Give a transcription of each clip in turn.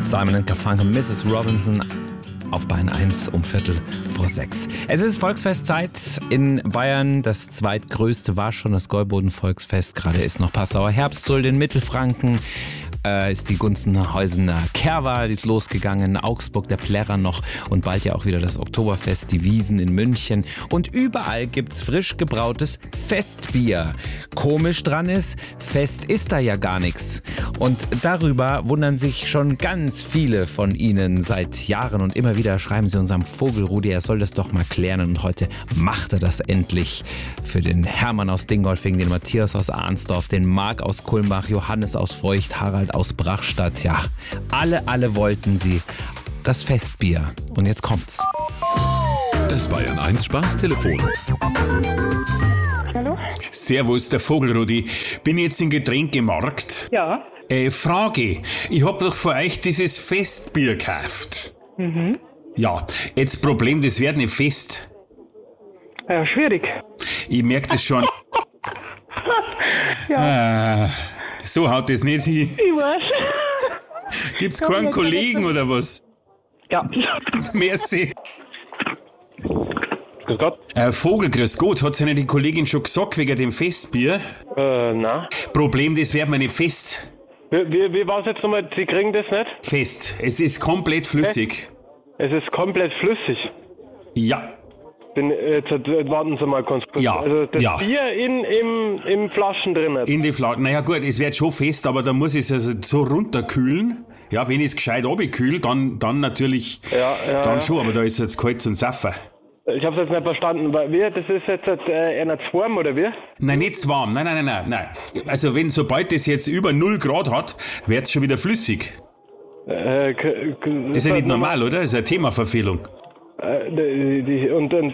Simon & Garfunkel, Mrs. Robinson auf Bayern 1 um 5:45. Es ist Volksfestzeit in Bayern. Das zweitgrößte war schon das Gäuboden-Volksfest. Gerade ist noch Passauer Herbstsul in Mittelfranken. Ist die Gunzenhausener Kerwa, die ist losgegangen, Augsburg, der Plärrer noch und bald ja auch wieder das Oktoberfest, die Wiesn in München. Und überall gibt's frisch gebrautes Festbier. Komisch dran ist, fest ist da ja gar nichts. Und darüber wundern sich schon ganz viele von Ihnen seit Jahren und immer wieder schreiben sie unserem Vogelrudi, er soll das doch mal klären. Und heute macht er das endlich für den Hermann aus Dingolfing, den Matthias aus Arnsdorf, den Marc aus Kulmbach, Johannes aus Feucht, Harald aus Brachstadt. Ja, alle wollten sie das Festbier. Und jetzt kommt's. Das Bayern 1 Spaßtelefon. Hallo? Servus, der Vogelrudi. Bin jetzt im Getränkemarkt. Ja. Frage. Ich hab doch für euch dieses Festbier gekauft. Ja, jetzt Problem, das wird nicht fest. Ja, schwierig. Ich merk das schon. So haut das nicht hin. Ich weiß. Gibt's keinen Kollegen oder was? Ja. Merci. Grüß Gott. Vogel, grüß Gott. Hat's Ihnen die Kollegin schon gesagt wegen dem Festbier? Na. Problem, das wird mir nicht fest. Wie war's jetzt nochmal? Sie kriegen das nicht? Fest. Es ist komplett flüssig. Es ist komplett flüssig. Ja. Jetzt warten Sie mal kurz. Ja, Also das ja. Bier im Flaschen drin. In die Flasche. Naja gut, es wird schon fest, aber da muss ich es also so runterkühlen. Ja, wenn ich es gescheit runterkühle, dann natürlich, Ja, dann schon, aber da ist jetzt kalt zum Saffen. Ich hab's jetzt nicht verstanden. Das ist jetzt einer zu warm, oder wie? Nein, nicht zu warm. Nein. Also sobald es jetzt über 0 Grad hat, wird es schon wieder flüssig. Das ist ja nicht normal, oder? Das ist eine Themaverfehlung. Sie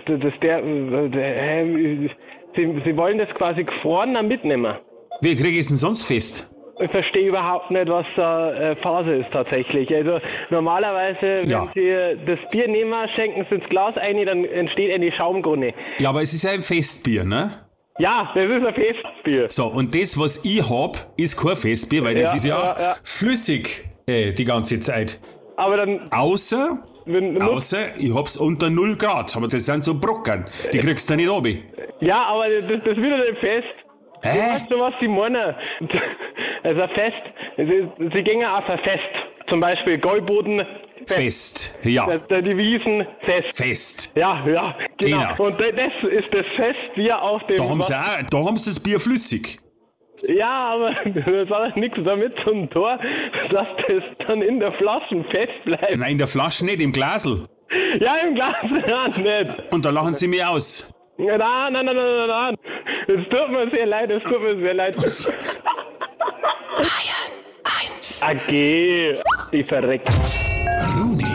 wollen das quasi gefroren dann mitnehmen. Wie krieg ich es denn sonst fest? Ich verstehe überhaupt nicht, was da Phase ist tatsächlich. Also normalerweise, Ja. wenn Sie das Bier nehmen, schenken Sie ins Glas ein, dann entsteht eine Schaumkrone. Ja, aber es ist ja ein Festbier, ne? Ja, das ist ein Festbier. So, und das, was ich hab, ist kein Festbier, weil das Ja, ist ja, ja. flüssig die ganze Zeit. Aber dann, Außer, wenn, ich hab's unter 0 Grad, aber das sind so Brocken, die kriegst du nicht runter. ja, aber das wird ja nicht fest. Hä? Weißt du, was Sie meinen? Also Fest, Sie gingen auf ein Fest. Zum Beispiel Gäuboden, Fest, ja, die Wiesn, Fest. fest. Ja, genau. Genau. Und das ist das Festbier auf dem... Da haben sie das Bier flüssig. Ja, aber das hat nichts damit zum Tor, dass das dann in der Flasche fest bleibt. Nein, in der Flasche nicht, im Glasl. Ja, im Glas ja, nicht. Und da lachen sie mir aus. Nein. Es tut mir sehr leid, Bayern 1. Okay, die verreckt. Rudi,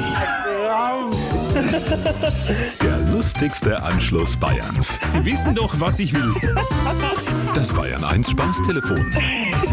der lustigste Anschluss Bayerns. Sie wissen doch, was ich will. Das Bayern 1 Spaßtelefon.